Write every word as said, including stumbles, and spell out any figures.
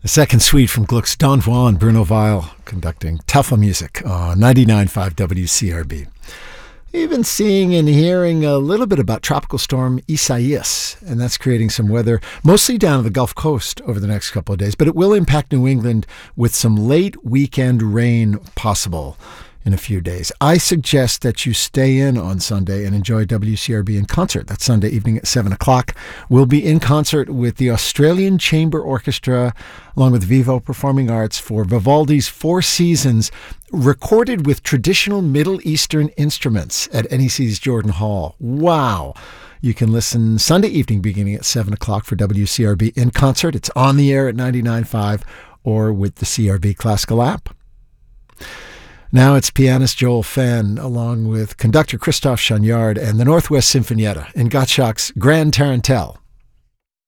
The second suite from Gluck's Don Juan, Bruno Weil conducting Telfa Music on ninety-nine point five W C R B. You've been seeing and hearing a little bit about Tropical Storm Isaias, and that's creating some weather, mostly down the Gulf Coast over the next couple of days, but it will impact New England with some late weekend rain possible in a few days. I suggest that you stay in on Sunday and enjoy W C R B in concert. That's Sunday evening at seven o'clock. We'll be in concert with the Australian Chamber Orchestra, along with Vivo Performing Arts, for Vivaldi's Four Seasons, recorded with traditional Middle Eastern instruments at N E C's Jordan Hall. Wow. You can listen Sunday evening beginning at seven o'clock for W C R B in concert. It's on the air at ninety-nine point five or with the C R B Classical app. Now it's pianist Joel Fenn, along with conductor Christophe Chagnard and the Northwest Sinfonietta in Gottschalk's Grand Tarantelle.